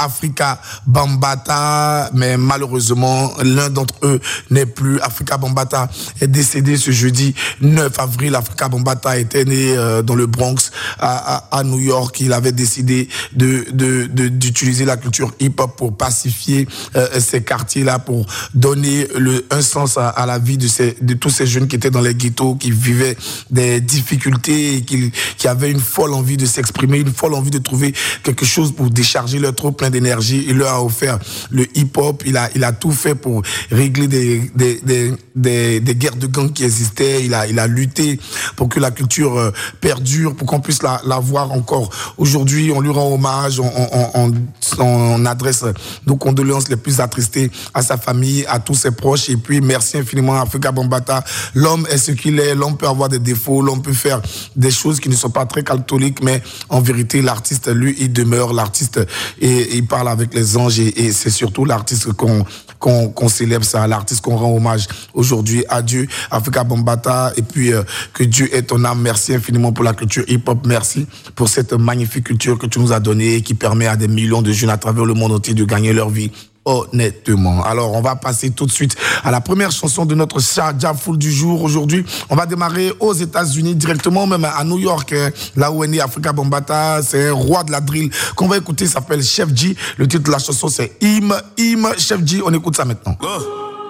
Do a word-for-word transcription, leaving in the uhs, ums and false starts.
Africa Bambaataa, mais malheureusement, l'un d'entre eux n'est plus. Africa Bambaataa est décédé ce jeudi neuf avril. Africa Bambaataa était né euh, dans le Bronx, à, à, à New York. Il avait décidé de, de, de, d'utiliser la culture hip-hop pour pacifier euh, ces quartiers-là, pour donner le, un sens à, à la vie de, ces, de tous ces jeunes qui étaient dans les ghettos, qui vivaient des difficultés, et qui, qui avaient une folle envie de s'exprimer, une folle envie de trouver quelque chose pour décharger leur trop plein d'énergie. Il leur a offert le hip-hop. Il a, il a tout fait pour régler des, des, des, des, des guerres de gangs qui existaient. Il a, il a lutté pour que la culture euh, perdure, pour qu'on puisse la, la voir encore. Aujourd'hui, on lui rend hommage, on, on, on, on adresse nos condoléances les plus attristées à sa famille, à tous ses proches. Et puis, merci infiniment à Africa Bambaataa. L'homme est ce qu'il est. L'homme peut avoir des défauts. L'homme peut faire des choses qui ne sont pas très catholiques, mais en vérité, l'artiste, lui, il demeure l'artiste et il parle avec les anges. Et, et c'est surtout l'artiste qu'on, qu'on, qu'on célèbre, ça, l'artiste qu'on rend hommage aujourd'hui. Adieu, Africa Bambaataa. Et puis, euh, que Dieu ait ton âme. Merci infiniment pour la culture hip-hop. Merci pour cette magnifique culture que tu nous as donnée et qui permet à des millions de jeunes à travers le monde entier de gagner leur vie honnêtement. Alors, on va passer tout de suite à la première chanson de notre Sharjah Full du jour. Aujourd'hui, on va démarrer aux États-Unis, directement même à New York, là où est né Africa Bambaataa. C'est un roi de la drill qu'on va écouter, s'appelle Chef G. Le titre de la chanson, c'est Him, Him, Chef G. On écoute ça maintenant. Oh.